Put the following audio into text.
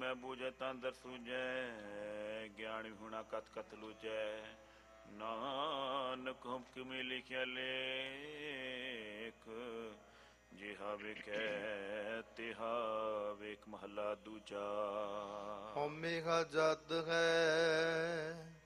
ਮੈਂ ਬੂਝੈ ਤਾਂ ਦਰ ਸੂਝੈ, ਗਿਆਨ ਵਿਹੁਣਾ ਕਤ ਕਤ ਲੂਝੈ। ਨਾਨਕ ਹੁਮ ਕਿਵੇਂ ਲਿਖਿਆ ਲੇਖ, ਜਿਹਾ ਵੇਖੈ ਤਿਹਾ ਵੇਖ। ਮਹੱਲਾ ਦੂਜਾ। ਹਉਮੈ ਕਾ ਜਦ ਹੈ